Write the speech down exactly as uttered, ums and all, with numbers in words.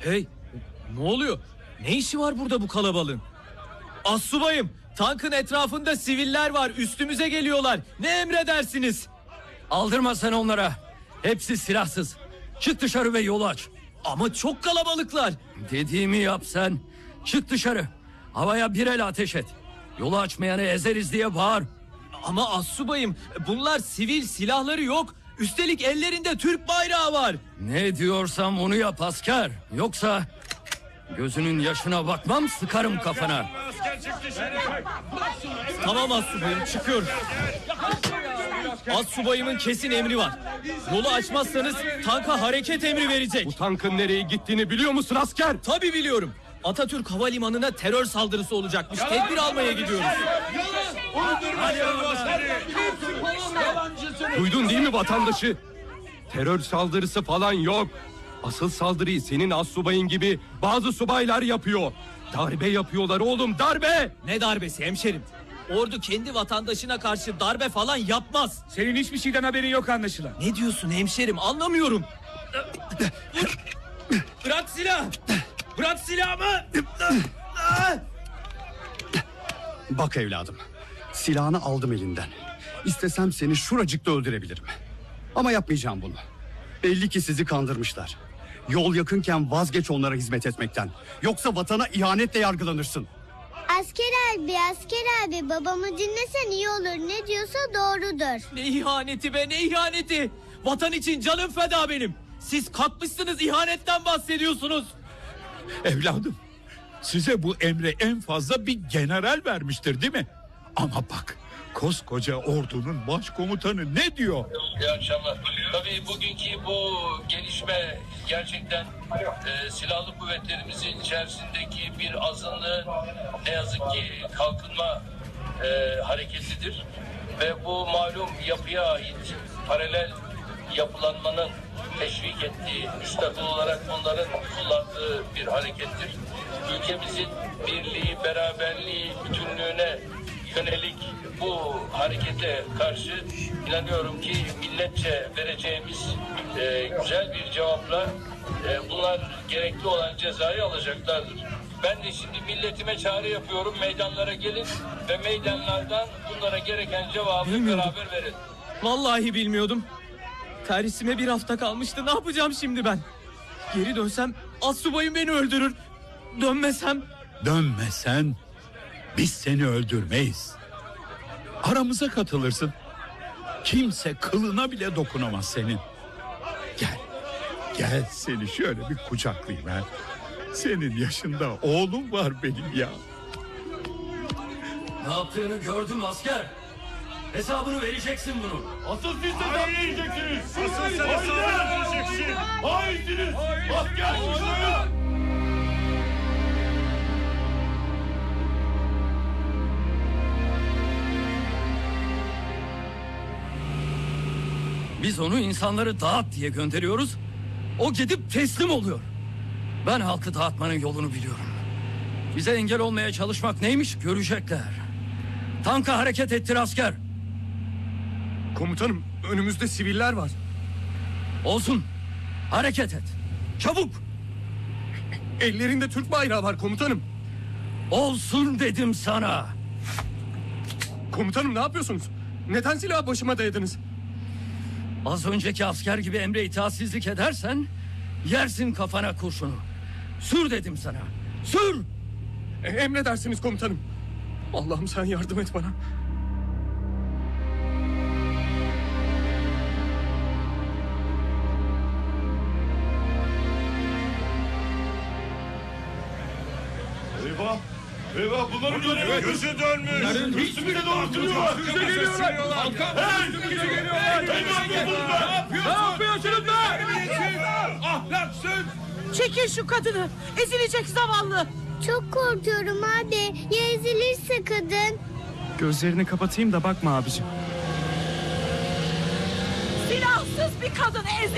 Hey, ne oluyor? Ne işi var burada bu kalabalığın? Astsubayım, tankın etrafında siviller var, üstümüze geliyorlar. Ne emredersiniz? Aldırma sen onlara. Hepsi silahsız. Çık dışarı ve yolu aç. Ama çok kalabalıklar. Dediğimi yap sen. Çık dışarı. Havaya bir el ateş et. Yolu açmayanı ezeriz diye bağır. Ama astsubayım, bunlar sivil, silahları yok. Üstelik ellerinde Türk bayrağı var. Ne diyorsam onu yap asker. Yoksa gözünün yaşına bakmam, sıkarım kafana. Tamam astsubayım, çıkıyoruz. Astsubayımın kesin emri var. Yolu açmazsanız tanka hareket emri verecek. Bu tankın nereye gittiğini biliyor musun asker? Tabii biliyorum. Atatürk Havalimanı'na terör saldırısı olacakmış. Tedbir almaya gidiyoruz. Duydun değil mi vatandaşı? Terör saldırısı falan yok. Asıl saldırıyı senin astsubayın gibi bazı subaylar yapıyor. Darbe yapıyorlar oğlum, darbe. Ne darbesi hemşerim? Ordu kendi vatandaşına karşı darbe falan yapmaz. Senin hiçbir şeyden haberin yok anlaşılan. Ne diyorsun hemşerim, anlamıyorum. Bırak silah. Bırak silahımı. Bak evladım, silahını aldım elinden. İstesem seni şuracıkta öldürebilirim. Ama yapmayacağım bunu. Belli ki sizi kandırmışlar. Yol yakınken vazgeç onlara hizmet etmekten. Yoksa vatana ihanetle yargılanırsın. Asker abi, asker abi, babamı dinlesen iyi olur. Ne diyorsa doğrudur. Ne ihaneti be, ne ihaneti. Vatan için canım feda benim. Siz kalkmışsınız, ihanetten bahsediyorsunuz. Evladım, size bu emre en fazla bir general vermiştir değil mi? Ama bak, koskoca ordunun başkomutanı ne diyor? İyi akşamlar. Tabii bugünkü bu gelişme gerçekten e, silahlı kuvvetlerimizin içerisindeki bir azınlığı ne yazık ki kalkınma e, hareketidir. Ve bu malum yapıya ait paralel yapılanmanın teşvik ettiği, müstakil olarak onların kullandığı bir harekettir. Ülkemizin birliği, beraberliği, bütünlüğüne yönelik bu harekete karşı inanıyorum ki milletçe vereceğimiz e, güzel bir cevapla e, bunlar gerekli olan cezayı alacaklardır. Ben de şimdi milletime çağrı yapıyorum, meydanlara gelin ve meydanlardan bunlara gereken cevabı Bilmiyordum. beraber verin. Vallahi bilmiyordum. Terhisime bir hafta kalmıştı. Ne yapacağım şimdi ben? Geri dönsem astsubayım beni öldürür. Dönmesem... Dönmesen biz seni öldürmeyiz. Aramıza katılırsın. Kimse kılına bile dokunamaz senin. Gel, gel seni şöyle bir kucaklayayım ha. Senin yaşında oğlum var benim ya. Ne yaptığını gördüm asker. Hesabını vereceksin bunu. Asıl siz de vereceksiniz. Asıl sen vereceksin. Haisiniz. Asker. Biz onu insanları dağıt diye gönderiyoruz. O gidip teslim oluyor. Ben halkı dağıtmanın yolunu biliyorum. Bize engel olmaya çalışmak neymiş görecekler. Tanka hareket ettir asker. Komutanım, önümüzde siviller var. Olsun. Hareket et. Çabuk. Ellerinde Türk bayrağı var komutanım. Olsun dedim sana. Komutanım ne yapıyorsunuz? Neden silahı başıma dayadınız? Az önceki asker gibi emre itaatsizlik edersen yersin kafana kurşunu. Sür dedim sana. Sür. E, emredersiniz komutanım. Allah'ım sen yardım et bana. Eyvah! Eyvah bunların önüne gözü dönmüş! Üstümüze doğru sürüyorlar! Bize geliyorlar! Hey! Bize geliyorlar! Ne yapıyorsunuz be? Ahlaksız! Çekin şu kadını! Ezilecek zavallı! Çok korkuyorum abi. Ya ezilirse kadın? Gözlerini kapatayım da bakma abicim. Silahsız bir kadın ezilecek!